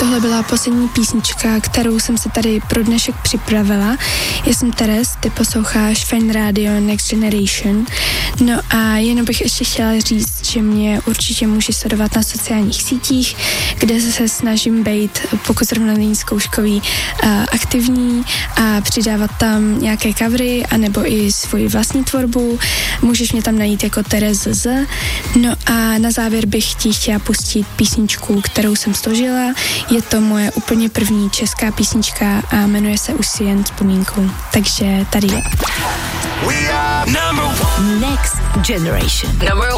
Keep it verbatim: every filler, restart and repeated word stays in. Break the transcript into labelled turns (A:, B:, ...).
A: tohle byla poslední písnička, kterou jsem se tady pro dnešek připravila. Já jsem Teres, ty posloucháš Fajn Radio Next Generation. No a jenom bych ještě chtěla říct, že mě určitě můžeš sledovat na sociálních sítích, kde se snažím být, pokud zrovna není zkouškový, aktivní a přidávat tam nějaké covery, anebo i svoji vlastní tvorbu. Můžeš mě tam najít jako Teres Z. No a na závěr bych ti chtěla pustit písničku, kterou jsem složila. Je to moje úplně první česká písnička a jmenuje se Už si jen vzpomínku. Takže tady je.
B: Next Generation. Number